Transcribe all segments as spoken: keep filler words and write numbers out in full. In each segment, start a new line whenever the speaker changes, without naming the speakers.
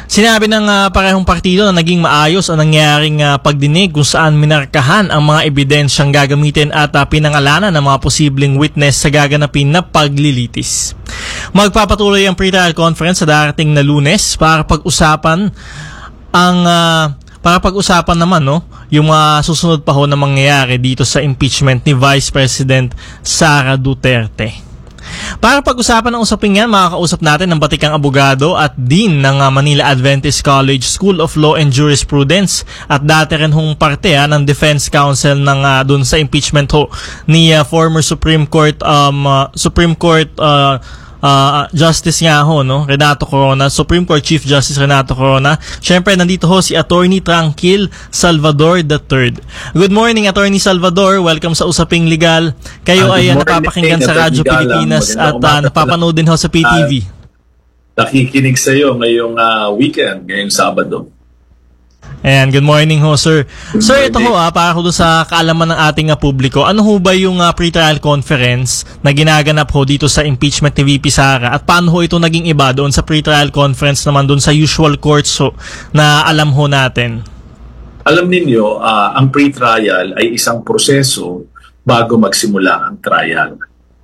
Sinabi ng uh, parehong partido na naging maayos ang nangyaring uh, pagdinig kung saan minarkahan ang mga ebidensyang gagamitin at uh, pinangalanan ng mga posibleng witness sa gaganapin na paglilitis. Magpapatuloy ang pre-trial conference sa darating na Lunes para pag-usapan ang uh, para pag-usapan naman no yung mga uh, susunod pa ho na mangyayari dito sa impeachment ni Vice President Sara Duterte. Para pag-usapan ng usapin yan, makakausap natin ng batikang abogado at Dean ng Manila Adventist College School of Law and Jurisprudence at dati rin hong parte ha, ng Defense Counsel ng uh, dun sa impeachment ho ni uh, former Supreme Court um, uh, Supreme Court uh, uh, Justice nga ho, no? Renato Corona, Supreme Court Chief Justice Renato Corona. Siyempre, nandito ho si Attorney Tranquil Salvador the third. Good morning, Attorney Salvador. Welcome sa Usaping Legal. Kayo uh, ay uh, napapakinggan sa Radyo Pilipinas at uh, napapanood din ho sa P T V. Uh,
nakikinig sa iyo ngayong uh, weekend, ngayong Sabado.
Ayan, good morning ho, sir. Good sir, morning. Ito ho, ah, para ko doon sa kaalaman ng ating uh, publiko, ano ho ba yung uh, pre-trial conference na ginaganap ho dito sa impeachment ni V P Sara at paano ho ito naging iba doon sa pre-trial conference naman doon sa usual courts ho na alam ho natin?
Alam ninyo, uh, ang pre-trial ay isang proseso bago magsimula ang trial.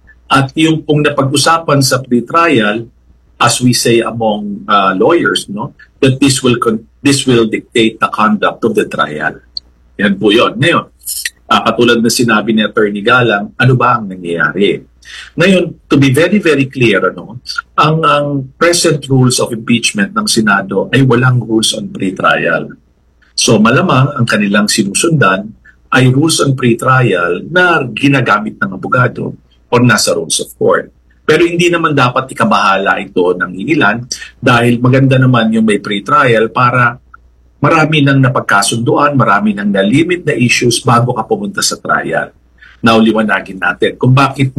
At yung pong napag-usapan sa pre-trial, as we say among uh, lawyers, no, that this will con- this will dictate the conduct of the trial. Yan po yun. Ngayon, uh, katulad na sinabi ni Attorney Galang, ano ba ang nangyayari? Ngayon, to be very, very clear, ano, ang, ang present rules of impeachment ng Senado ay walang rules on pre-trial. So malamang ang kanilang sinusundan ay rules on pre-trial na ginagamit ng abogado o nasa rules of court. Pero hindi naman dapat ikabahala ito ng iilan dahil maganda naman yung may pre-trial para marami nang napagkasunduan, marami nang na-limit na issues bago ka pumunta sa trial. Now, liwanagin natin kung bakit